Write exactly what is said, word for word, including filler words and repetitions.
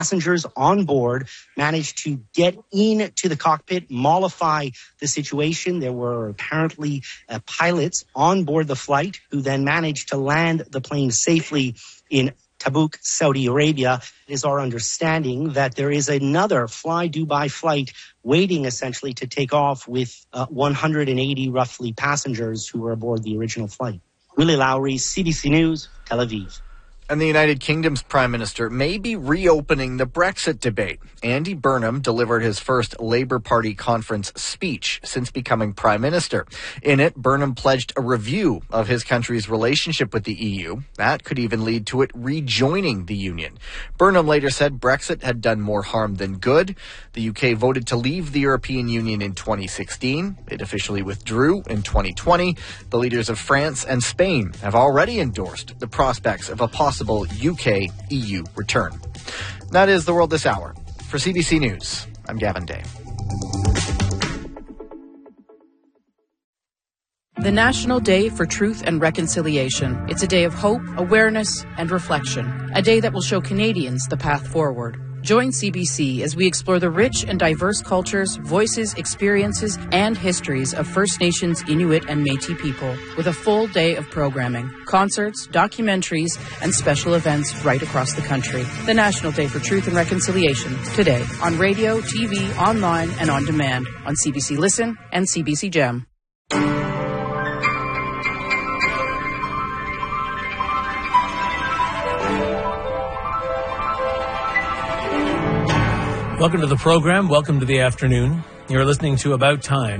Passengers on board managed to get into the cockpit, mollify the situation. There were apparently uh, pilots on board the flight who then managed to land the plane safely in Tabuk, Saudi Arabia. It is our understanding that there is another Fly Dubai flight waiting essentially to take off with uh, one hundred eighty roughly passengers who were aboard the original flight. Willie Lowry, C B C News, Tel Aviv. And the United Kingdom's Prime Minister may be reopening the Brexit debate. Andy Burnham delivered his first Labour Party conference speech since becoming Prime Minister. In it, Burnham pledged a review of his country's relationship with the E U. That could even lead to it rejoining the Union. Burnham later said Brexit had done more harm than good. The U K voted to leave the European Union in twenty sixteen. It officially withdrew in twenty twenty. The leaders of France and Spain have already endorsed the prospects of a possible U K E U return. That is the world this hour. For C B C News, I'm Gavin Day. The National Day for Truth and Reconciliation. It's a day of hope, awareness, and reflection. A day that will show Canadians the path forward. Join C B C as we explore the rich and diverse cultures, voices, experiences, and histories of First Nations, Inuit, and Métis people with a full day of programming, concerts, documentaries, and special events right across the country. The National Day for Truth and Reconciliation, today on radio, T V, online, and on demand on C B C Listen and C B C Gem. Welcome to the program. Welcome to the afternoon. You're listening to About Time.